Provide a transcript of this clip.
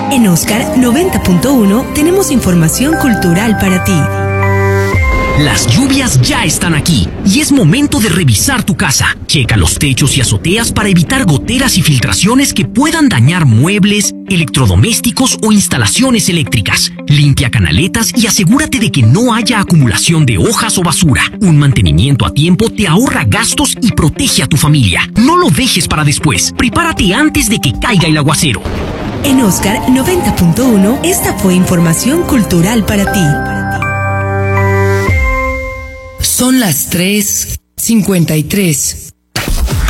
En Oscar 90.1 tenemos información cultural para ti. Las lluvias ya están aquí y es momento de revisar tu casa. Checa los techos y azoteas para evitar goteras y filtraciones que puedan dañar muebles, electrodomésticos o instalaciones eléctricas. Limpia canaletas y asegúrate de que no haya acumulación de hojas o basura. Un mantenimiento a tiempo te ahorra gastos y protege a tu familia. No lo dejes para después. Prepárate antes de que caiga el aguacero. En Oscar 90.1, esta fue información cultural para ti. Son las 3:53.